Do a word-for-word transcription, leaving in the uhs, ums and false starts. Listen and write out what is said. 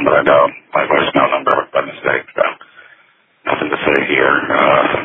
but I dialed my voicemail number by mistake. So nothing to say here. Uh,